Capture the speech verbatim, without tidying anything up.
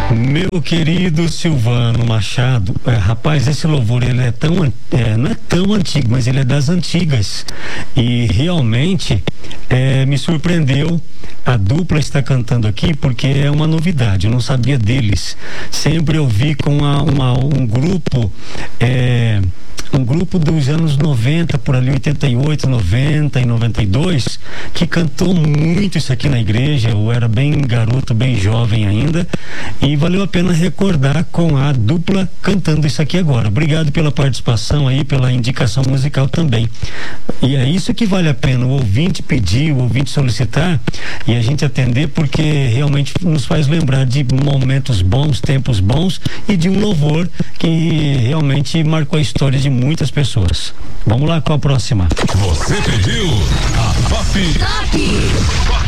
Meu querido Silvano Machado, é, rapaz, esse louvor ele é tão, é, não é tão antigo, mas ele é das antigas e realmente é, me surpreendeu a dupla estar cantando aqui porque é uma novidade, eu não sabia deles. Sempre eu vi com a, uma, um grupo é, um grupo dos anos noventa, por ali, oitenta e oito, noventa e noventa e dois, que cantou muito isso aqui na igreja. Eu era bem garoto, bem jovem ainda, e valeu a pena recordar com a dupla cantando isso aqui agora. Obrigado pela participação aí, pela indicação musical também. E é isso que vale a pena, o ouvinte pedir, o ouvinte solicitar e a gente atender, porque realmente nos faz lembrar de momentos bons, tempos bons e de um louvor que realmente marcou a história de muitas pessoas. Vamos lá com a próxima. Você pediu a Top. Top.